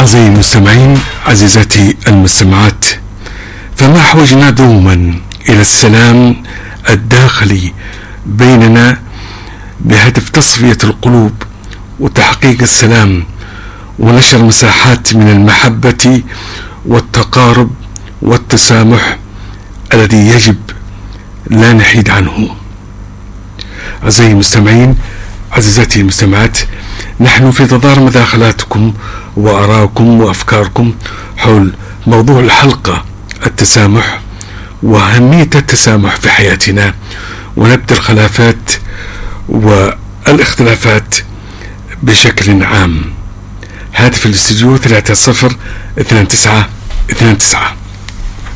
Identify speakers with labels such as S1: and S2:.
S1: أعزائي المستمعين، عزيزاتي المستمعات، فما أحوجنا دوما إلى السلام الداخلي بيننا بهدف تصفية القلوب وتحقيق السلام ونشر مساحات من المحبة والتقارب والتسامح الذي يجب لا نحيد عنه. أعزائي المستمعين، عزيزاتي المستمعات، نحن في انتظار مداخلاتكم وآراءكم وأفكاركم حول موضوع الحلقة: التسامح وأهمية التسامح في حياتنا، ونبدأ الخلافات والاختلافات بشكل عام. هاتف الاستديو 30 29 29.